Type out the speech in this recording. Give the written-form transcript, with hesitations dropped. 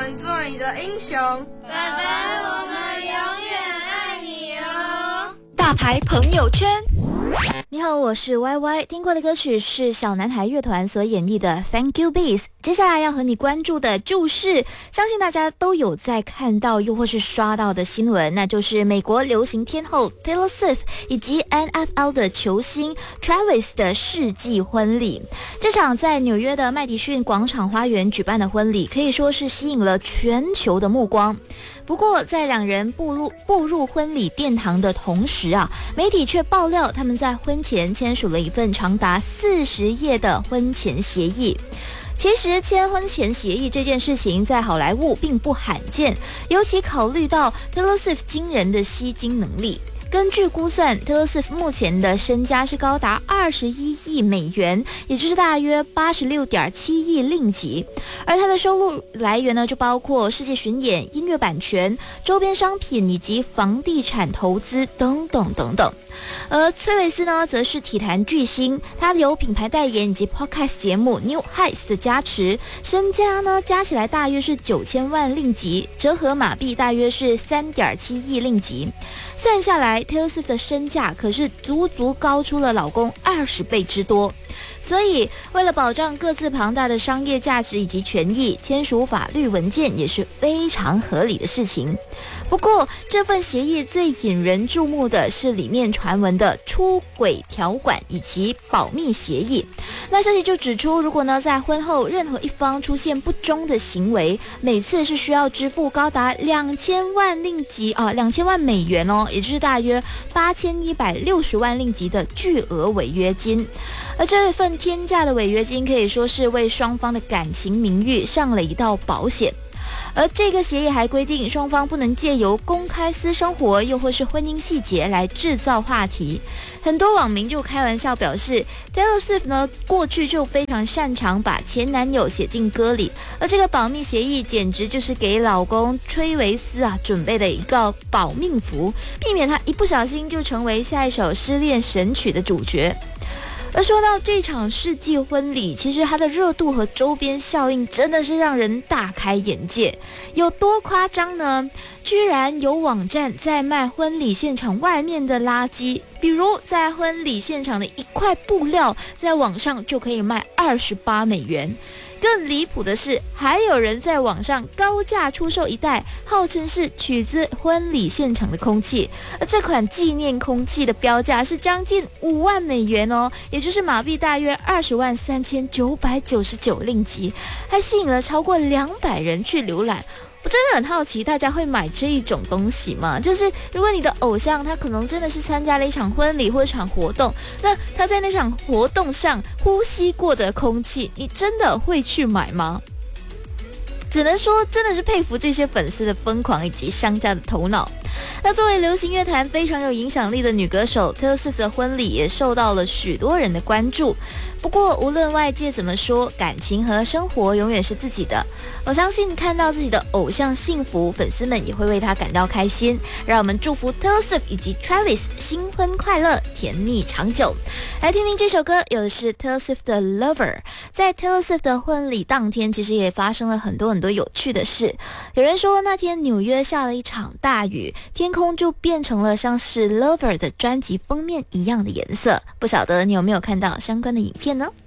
们做你的英雄。 爸爸，我们永远爱你哦。 大牌朋友圈。 你好，我是 YY。听过的歌曲是小男孩乐团所演绎的 Thank You Bees。接下来要和你关注的就是相信大家都有在看到又或是刷到的新闻，那就是美国流行天后 Taylor Swift 以及 NFL 的球星 Travis 的世纪婚礼。这场在纽约的麦迪逊广场花园举办的婚礼可以说是吸引了全球的目光。不过在两人步入婚礼殿堂的同时啊，媒体却爆料他们在婚前签署了一份长达40页的婚前协议。其实签婚前协议这件事情在好莱坞并不罕见，尤其考虑到 Taylor Swift 惊人的吸金能力。根据估算 Taylor Swift 目前的身家是高达21亿美元，也就是大约86.7亿令吉。而他的收入来源呢，就包括世界巡演、音乐版权、周边商品以及房地产投资等等等等。而崔维斯呢，则是体坛巨星，他有品牌代言以及 podcast 节目 New Heights 的加持，身家呢加起来大约是9000万令吉，折合马币大约是3.7亿令吉。算下来 Taylor Swift 的身价可是足足高出了老公20倍之多。所以为了保障各自庞大的商业价值以及权益，签署法律文件也是非常合理的事情。不过这份协议最引人注目的是里面传闻的出轨条款以及保密协议。那消息就指出，如果呢在婚后任何一方出现不忠的行为，每次是需要支付高达2000万令吉2000万美元哦，也就是大约8160万令吉的巨额违约金。而这份天价的违约金可以说是为双方的感情名誉上了一道保险。而这个协议还规定，双方不能借由公开私生活又或是婚姻细节来制造话题。很多网民就开玩笑表示 Taylor Swift 呢过去就非常擅长把前男友写进歌里，而这个保密协议简直就是给老公崔维斯准备的一个保命符，避免他一不小心就成为下一首失恋神曲的主角。而说到这场世纪婚礼，其实它的热度和周边效应真的是让人大开眼界。有多夸张呢？居然有网站在卖婚礼现场外面的垃圾，比如在婚礼现场的一块布料，在网上就可以卖28美元。更离谱的是，还有人在网上高价出售一袋号称是取自婚礼现场的空气，而这款纪念空气的标价是将近5万美元哦，也就是马币大约20.3999万令吉，还吸引了超过200人去浏览。我真的很好奇，大家会买这一种东西吗？就是如果你的偶像他可能真的是参加了一场婚礼或一场活动，那他在那场活动上呼吸过的空气，你真的会去买吗？只能说真的是佩服这些粉丝的疯狂以及商家的头脑。那作为流行乐坛非常有影响力的女歌手 Taylor Swift 的婚礼也受到了许多人的关注。不过无论外界怎么说，感情和生活永远是自己的。我相信看到自己的偶像幸福，粉丝们也会为他感到开心。让我们祝福 Taylor Swift 以及 Travis 新婚快乐，甜蜜长久。来听听这首歌，有的是 Taylor Swift 的 Lover。 在 Taylor Swift 的婚礼当天，其实也发生了很多有趣的事。有人说那天纽约下了一场大雨，天空就变成了像是 Lover 的专辑封面一样的颜色。不晓得你有没有看到相关的影片呢？